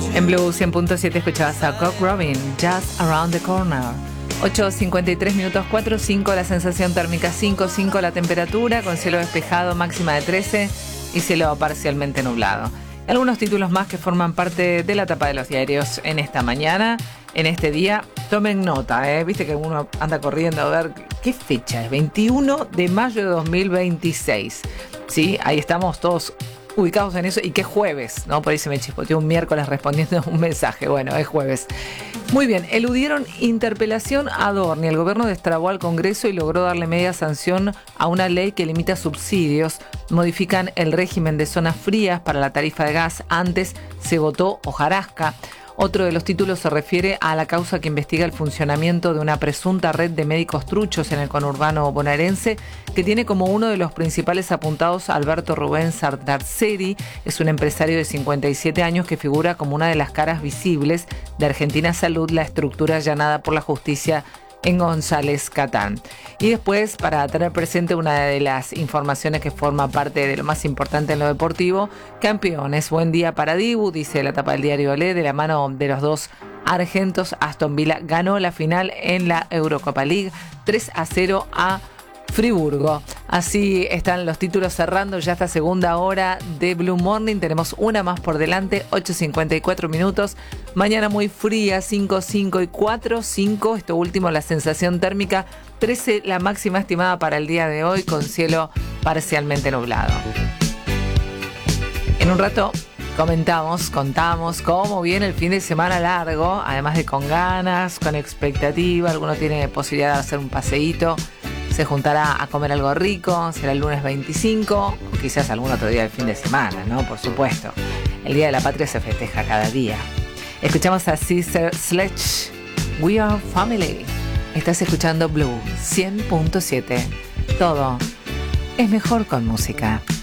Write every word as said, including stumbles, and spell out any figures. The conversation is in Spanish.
En Blue cien punto siete escuchabas a Cock Robin, Just Around the Corner. ocho cincuenta y tres minutos, cuatro cinco la sensación térmica, cinco cinco la temperatura, con cielo despejado, máxima de trece y cielo parcialmente nublado. Algunos títulos más que forman parte de la tapa de los diarios en esta mañana, en este día. Tomen nota, ¿eh? Viste que uno anda corriendo a ver qué fecha es, veintiuno de mayo de dos mil veintiséis. Sí, ahí estamos todos ubicados en eso, y que es jueves, ¿no? Por ahí se me chispoteó un miércoles respondiendo un mensaje. Bueno, es jueves. Muy bien, eludieron interpelación a Adorni. El gobierno destrabó al Congreso y logró darle media sanción a una ley que limita subsidios. Modifican el régimen de zonas frías para la tarifa de gas. Antes se votó hojarasca. Otro de los títulos se refiere a la causa que investiga el funcionamiento de una presunta red de médicos truchos en el conurbano bonaerense, que tiene como uno de los principales apuntados a Alberto Rubén Sardarseri. Es un empresario de cincuenta y siete años que figura como una de las caras visibles de Argentina Salud, la estructura allanada por la justicia en González Catán. Y después, para tener presente una de las informaciones que forma parte de lo más importante en lo deportivo, campeones, buen día para Dibu, dice la tapa del diario Olé, de la mano de los dos argentos. Aston Villa ganó la final en la Eurocopa League, tres a cero a Friburgo. Así están los títulos cerrando ya esta segunda hora de Blue Morning. Tenemos una más por delante, ocho cincuenta y cuatro minutos. Mañana muy fría, cinco, cinco y cuatro, cinco. Esto último, la sensación térmica, trece la máxima estimada para el día de hoy, con cielo parcialmente nublado. En un rato comentamos, contamos cómo viene el fin de semana largo, además de con ganas, con expectativa. Alguno tiene posibilidad de hacer un paseíto, se juntará a comer algo rico, será el lunes veinticinco, o quizás algún otro día del fin de semana, ¿no? Por supuesto. El Día de la Patria se festeja cada día. Escuchamos a Sister Sledge, We Are Family. Estás escuchando Blue cien punto siete. Todo es mejor con música.